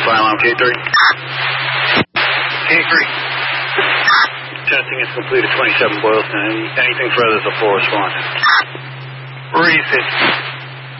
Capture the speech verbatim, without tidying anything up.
Fire alarm K three. K three. Testing is complete at twenty-seven Boylston. Any, anything further is a full response. Reason.